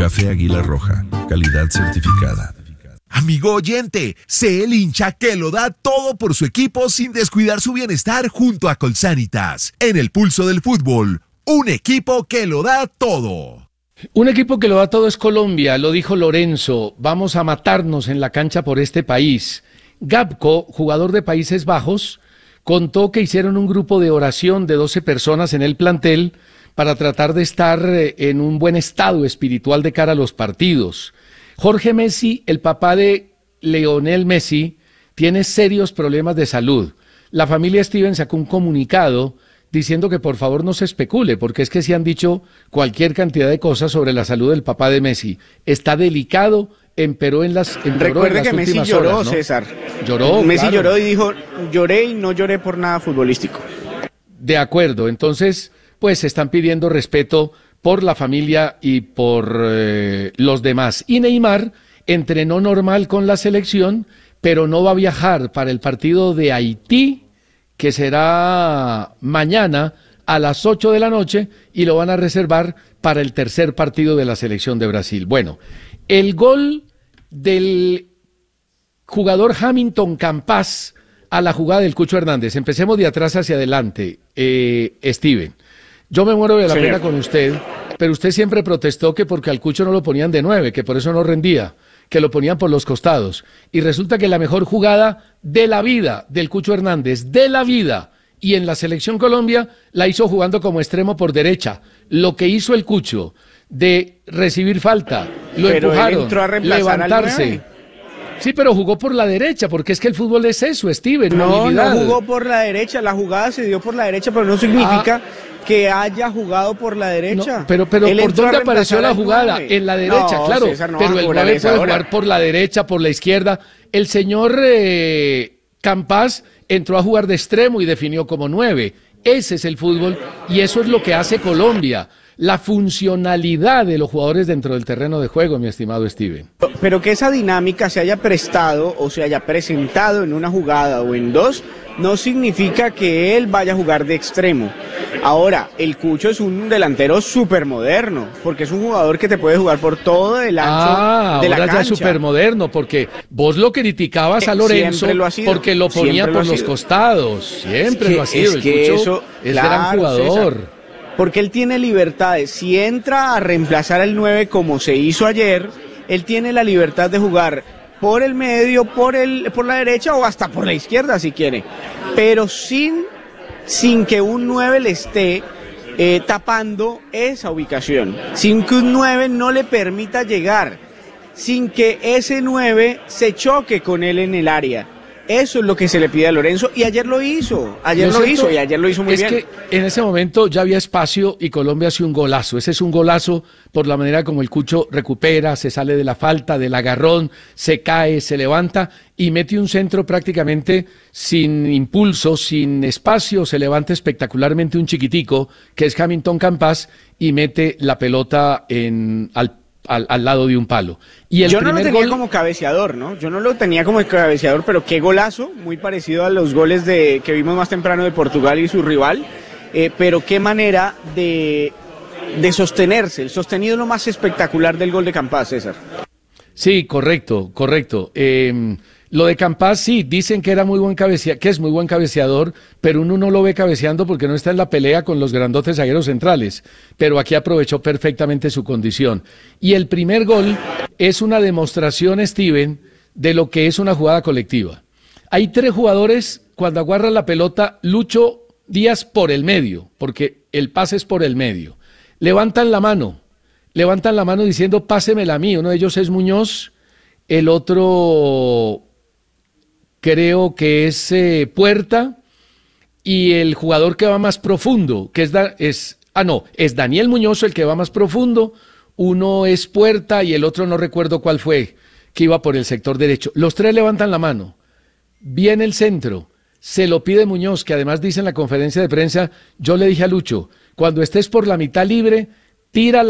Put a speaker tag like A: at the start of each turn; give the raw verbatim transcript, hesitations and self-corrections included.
A: Café Águila Roja, calidad certificada.
B: Amigo oyente, sé el hincha que lo da todo por su equipo sin descuidar su bienestar junto a Colsanitas. En el pulso del fútbol, un equipo que lo da todo.
C: Un equipo que lo da todo es Colombia, lo dijo Lorenzo. Vamos a matarnos en la cancha por este país. Gapco, jugador de Países Bajos, contó que hicieron un grupo de oración de doce personas en el plantel para tratar de estar en un buen estado espiritual de cara a los partidos. Jorge Messi, el papá de Lionel Messi, tiene serios problemas de salud. La familia Steven sacó un comunicado diciendo que por favor no se especule, porque es que se han dicho cualquier cantidad de cosas sobre la salud del papá de Messi. Está delicado, empeoró en las empeoró
D: Recuerde
C: en las
D: que Messi
C: últimas
D: lloró,
C: horas, ¿no?
D: César.
C: Lloró,
D: Messi
C: claro.
D: lloró y dijo, lloré y no lloré por nada futbolístico.
C: De acuerdo, entonces, pues están pidiendo respeto por la familia y por eh, los demás. Y Neymar entrenó normal con la selección, pero no va a viajar para el partido de Haití, que será mañana a las ocho de la noche, y lo van a reservar para el tercer partido de la selección de Brasil. Bueno, el gol del jugador Hamilton Campas a la jugada del Cucho Hernández. Empecemos de atrás hacia adelante, eh, Steven. Yo me muero de la
D: Señor.
C: pena con usted, pero usted siempre protestó que porque al Cucho no lo ponían de nueve, que por eso no rendía, que lo ponían por los costados. Y resulta que la mejor jugada de la vida del Cucho Hernández, de la vida, y en la Selección Colombia, la hizo jugando como extremo por derecha. Lo que hizo el Cucho de recibir falta, lo
D: Pero él
C: empujaron,
D: entró a reemplazar al
C: levantarse.
D: nueve.
C: Sí, pero jugó por la derecha, porque es que el fútbol es eso, Steven.
D: No,
C: movilidad.
D: no jugó por la derecha, la jugada se dio por la derecha, pero no significa que haya jugado por la derecha.
C: No, pero pero
D: Él
C: ¿por
D: entró a
C: dónde apareció
D: reemplazar
C: la
D: al
C: jugada?
D: nueve.
C: En la derecha,
D: No,
C: claro.
D: César, no
C: pero
D: va a
C: el
D: cobrar
C: nueve
D: esa
C: puede
D: hora.
C: jugar por la derecha, por la izquierda. El señor eh, Campas entró a jugar de extremo y definió como nueve. Ese es el fútbol y eso es lo que hace Colombia. La funcionalidad de los jugadores dentro del terreno de juego, mi estimado Steven.
D: Pero que esa dinámica se haya prestado o se haya presentado en una jugada o en dos, no significa que él vaya a jugar de extremo. Ahora, el Cucho es un delantero súper moderno, porque es un jugador que te puede jugar por todo el ancho
C: Ah,
D: de la
C: ahora
D: cancha.
C: ya es súper moderno, porque vos lo criticabas a
D: Eh,
C: Lorenzo
D: siempre lo ha sido,
C: porque lo ponía
D: siempre lo
C: por
D: ha
C: los
D: sido.
C: costados. Siempre
D: Es que-
C: lo ha sido.
D: es
C: El
D: que
C: Cucho
D: eso-
C: es
D: claro,
C: gran jugador.
D: César. Porque él tiene libertades. Si entra a reemplazar al nueve como se hizo ayer, él tiene la libertad de jugar por el medio, por el, por la derecha o hasta por la izquierda si quiere. Pero sin, sin que un nueve le esté eh, tapando esa ubicación. Sin que un nueve no le permita llegar. Sin que ese nueve se choque con él en el área. Eso es lo que se le pide a Lorenzo y ayer lo hizo, ayer lo,
C: cierto
D: hizo y ayer lo hizo muy
C: es
D: bien.
C: que en ese momento ya había espacio y Colombia hace un golazo. Ese es un golazo por la manera como el Cucho recupera, se sale de la falta, del agarrón, se cae, se levanta y mete un centro prácticamente sin impulso, sin espacio, se levanta espectacularmente un chiquitico que es Hamilton Campas y mete la pelota en al Al, al lado de un palo. Y el
D: Yo no lo
C: primer
D: tenía
C: gol,
D: como cabeceador, ¿no? Yo no lo tenía como cabeceador, pero qué golazo, muy parecido a los goles de que vimos más temprano de Portugal y su rival, eh, pero qué manera de, de sostenerse, el sostenido es lo más espectacular del gol de Campas, César.
C: Sí, correcto, correcto. Eh, lo de Campas, sí, dicen que era muy buen cabecea, que es muy buen cabeceador, pero uno no lo ve cabeceando porque no está en la pelea con los grandotes zagueros centrales. Pero aquí aprovechó perfectamente su condición. Y el primer gol es una demostración, Steven, de lo que es una jugada colectiva. Hay tres jugadores, cuando agarran la pelota, Lucho Díaz por el medio, porque el pase es por el medio. Levantan la mano, levantan la mano diciendo, pásemela a mí. Uno de ellos es Muñoz, el otro creo que es eh, Puerta, y el jugador que va más profundo, que es, da, es, ah no, es Daniel Muñoz el que va más profundo, uno es Puerta y el otro no recuerdo cuál fue, que iba por el sector derecho. Los tres levantan la mano, viene el centro, se lo pide Muñoz, que además dice en la conferencia de prensa, yo le dije a Lucho, cuando estés por la mitad libre, tira la